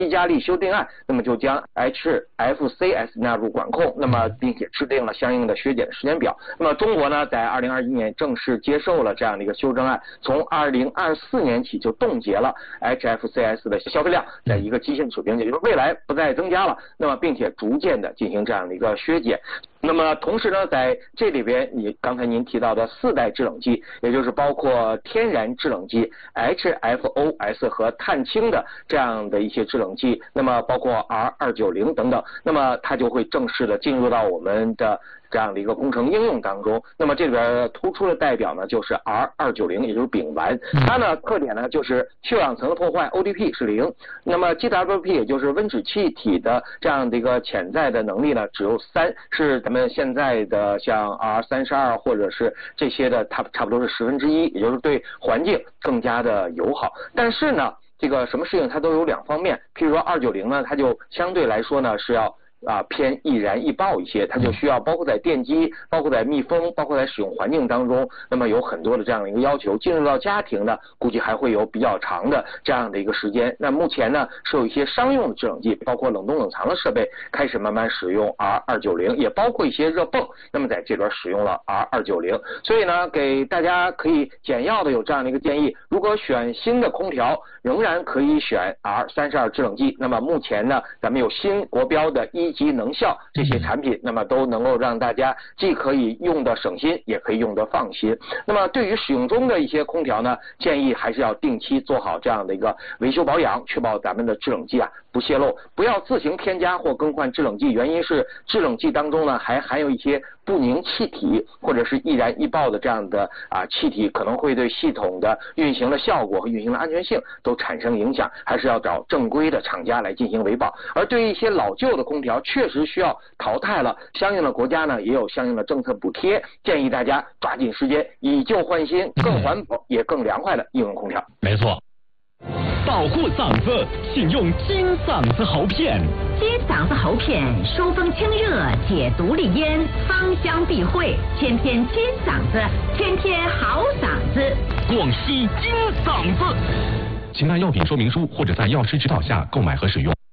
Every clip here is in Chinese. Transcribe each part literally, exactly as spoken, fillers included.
加力修订案，那么就将 H F C S 纳入管控，那么并且制定了相应的削减的时间表。那么中国呢，在二零二一年正式接受了这样的一个修正案，从二零二四年起就冻结了 H F C S 的消费量在一个基线水平，也就是未来不再增加了，那么并且逐渐的进行这样的一个削减。那么同时呢，在这里边，你刚才您提到的四代制冷剂，也就是包括天然制冷剂 H F O S 和碳氢的这样的一些制冷剂，那么包括 R 二九零 等等，那么它就会正式的进入到我们的这样的一个工程应用当中。那么这里边突出的代表呢，就是 R 二九零，也就是丙烷，它呢特点呢就是臭氧层的破坏 O D P 是零，那么 G W P 也就是温室气体的这样的一个潜在的能力呢只有三，是咱们现在的像 R 三十二或者是这些的，它差不多是十分之一，也就是对环境更加的友好。但是呢，这个什么事情它都有两方面，譬如说二九零呢，它就相对来说呢是要啊，偏易燃易爆一些，它就需要包括在电机、包括在密封、包括在使用环境当中，那么有很多的这样的一个要求。进入到家庭呢，估计还会有比较长的这样的一个时间。那目前呢，是有一些商用的制冷剂，包括冷冻冷藏的设备开始慢慢使用 R 二九零，也包括一些热泵，那么在这边使用了 R 二九零。所以呢，给大家可以简要的有这样的一个建议：如果选新的空调，仍然可以选 R 三十二制冷剂。那么目前呢，咱们有新国标的一级能效这些产品，那么都能够让大家既可以用的省心，也可以用的放心。那么对于使用中的一些空调呢，建议还是要定期做好这样的一个维修保养，确保咱们的制冷剂啊不泄漏，不要自行添加或更换制冷剂。原因是制冷剂当中呢还含有一些不凝气体或者是易燃易爆的这样的啊气体，可能会对系统的运行的效果和运行的安全性都产生影响，还是要找正规的厂家来进行维保。而对于一些老旧的空调，确实需要淘汰了，相应的国家呢也有相应的政策补贴，建议大家抓紧时间以旧换新，更环保也更凉快的应用空调。 没错。保护嗓子，请用金嗓子喉片。 金嗓子喉片疏风清热，解毒利咽，芳香避秽，天天金嗓子，天天好嗓子。 广西金嗓子。请看药品说明书或者在药师指导下购买和使用。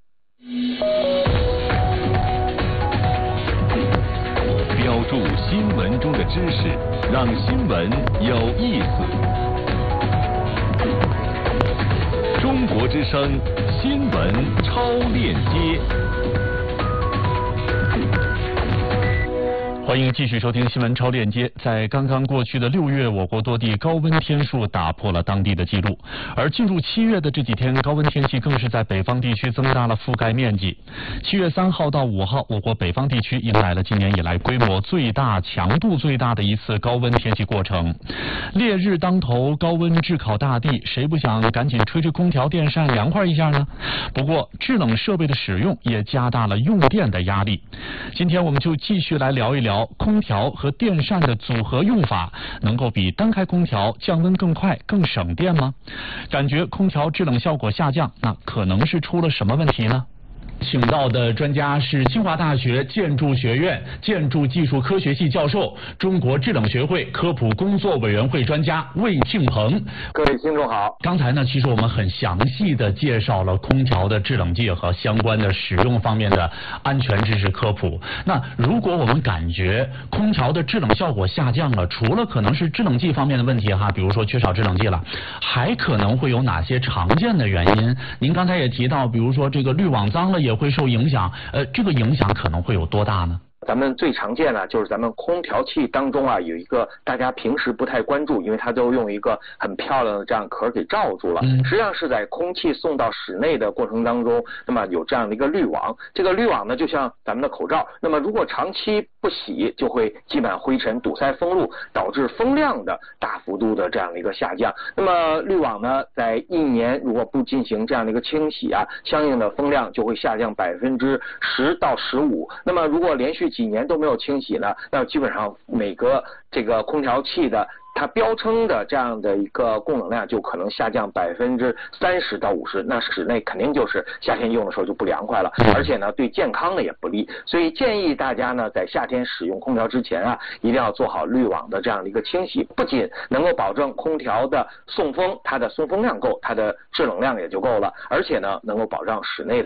标注新闻中的知识，让新闻有意思。中国之声新闻超链接，欢迎继续收听新闻超链接。在刚刚过去的六月，我国多地高温天数打破了当地的记录，而进入七月的这几天，高温天气更是在北方地区增大了覆盖面积。七月三号到五号，我国北方地区迎来了今年以来规模最大、强度最大的一次高温天气过程。烈日当头，高温炙烤大地，谁不想赶紧吹吹空调、电扇凉快一下呢？不过，制冷设备的使用也加大了用电的压力。今天我们就继续来聊一聊空调和电扇的组合用法，能够比单开空调降温更快、更省电吗？感觉空调制冷效果下降，那可能是出了什么问题呢？请到的专家是清华大学建筑学院建筑技术科学系教授、中国制冷学会科普工作委员会专家魏庆鹏。 各位听众好。 刚才呢，其实我们很详细的介绍了空调的制冷剂和相关的使用方面的安全知识科普。那如果我们感觉空调的制冷效果下降了，除了可能是制冷剂方面的问题哈，比如说缺少制冷剂了，还可能会有哪些常见的原因？您刚才也提到，比如说这个滤网脏了也会受影响，呃，这个影响可能会有多大呢？ 咱们最常见的就是咱们空调器当中啊，有一个大家平时不太关注，因为它都用一个很漂亮的这样壳给罩住了。实际上是在空气送到室内的过程当中，那么有这样的一个滤网。这个滤网呢，就像咱们的口罩，那么如果长期不洗，就会积满灰尘，堵塞风路，导致风量的大幅度的这样的一个下降。那么滤网呢，在一年如果不进行这样的一个清洗啊，相应的风量就会下降百分之十到十五。那么如果连续几年都没有清洗呢，那基本上每个这个空调器的它标称的这样的一个供冷量就可能下降百分之三十到五十，那室内肯定就是夏天用的时候就不凉快了，而且呢对健康呢也不利。所以建议大家呢在夏天使用空调之前啊，一定要做好滤网的这样的一个清洗，不仅能够保证空调的送风，它的送风量够，它的制冷量也就够了，而且呢能够保障室内的